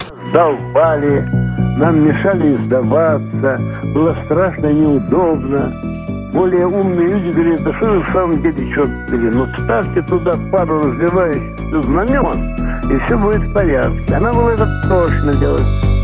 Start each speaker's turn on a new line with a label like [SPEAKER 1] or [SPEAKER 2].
[SPEAKER 1] Долбали, нам мешали издаваться, было страшно и неудобно. Более умные люди говорят: да что вы в самом деле, черт побери, ну ставьте туда пару развивающихся знамен, и все будет в порядке. А надо было это точно делать.